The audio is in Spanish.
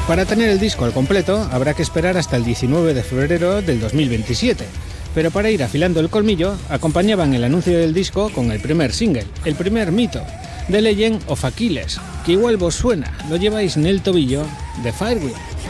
Para tener el disco al completo habrá que esperar hasta el 19 de febrero del 2027, pero para ir afilando el colmillo acompañaban el anuncio del disco con el primer single, el primer mito, The Legend of Achilles, que igual vos suena, lo lleváis en el tobillo, de Firewheel.